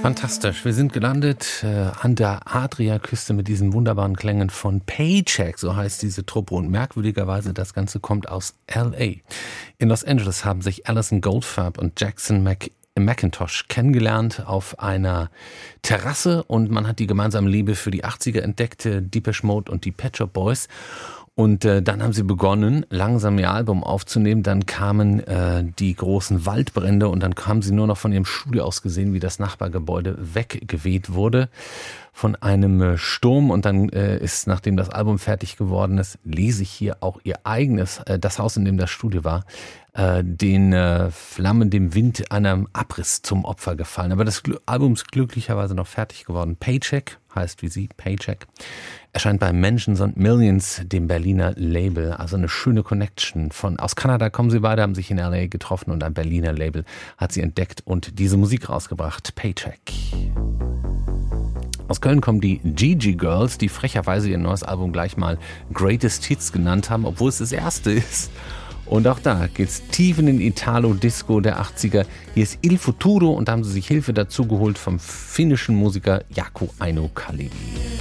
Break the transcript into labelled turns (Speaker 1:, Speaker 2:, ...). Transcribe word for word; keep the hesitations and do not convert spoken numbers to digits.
Speaker 1: Fantastisch. Wir sind gelandet äh, an der Adriaküste mit diesen wunderbaren Klängen von Paycheck, so heißt diese Truppe. Und merkwürdigerweise, das Ganze kommt aus L A. In Los Angeles haben sich Alison Goldfarb und Jackson Mc McIntosh kennengelernt auf einer Terrasse und man hat die gemeinsame Liebe für die achtziger entdeckt, Depeche Mode und die Pet Shop Boys. Und äh, dann haben sie begonnen, langsam ihr Album aufzunehmen. Dann kamen äh, die großen Waldbrände und dann haben sie nur noch von ihrem Studio aus gesehen, wie das Nachbargebäude weggeweht wurde von einem äh, Sturm. Und dann äh, ist, nachdem das Album fertig geworden ist, lese ich hier auch ihr eigenes, äh, das Haus, in dem das Studio war, äh, den äh, Flammen, dem Wind, einem Abriss zum Opfer gefallen. Aber das Gl- Album ist glücklicherweise noch fertig geworden. Paycheck heißt wie sie, Paycheck. Erscheint bei Mentions and Millions, dem Berliner Label. Also eine schöne Connection. Von aus Kanada kommen sie beide, haben sich in L A getroffen und ein Berliner Label hat sie entdeckt und diese Musik rausgebracht. Paycheck. Aus Köln kommen die Gigi Girls, die frecherweise ihr neues Album gleich mal Greatest Hits genannt haben, obwohl es das erste ist. Und auch da geht's tief in den Italo-Disco der achtziger. Hier ist Il Futuro und da haben sie sich Hilfe dazu geholt vom finnischen Musiker Jaakko Aino Kalevi.